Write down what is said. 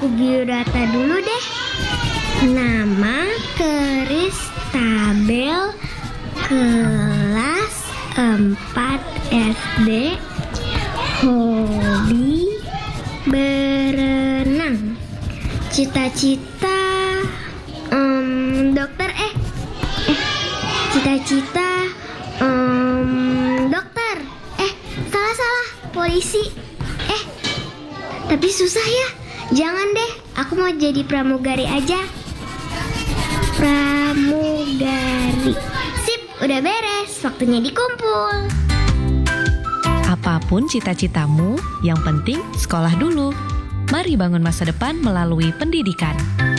buku biodata dulu deh. Nama Kristabel, kelas 4 SD, hobi berenang, cita-cita dokter cita-cita dokter salah polisi tapi susah ya. Jangan deh, aku mau jadi pramugari aja. Pramugari. Sip, udah beres, waktunya dikumpul. Apapun cita-citamu, yang penting sekolah dulu. Mari bangun masa depan melalui pendidikan.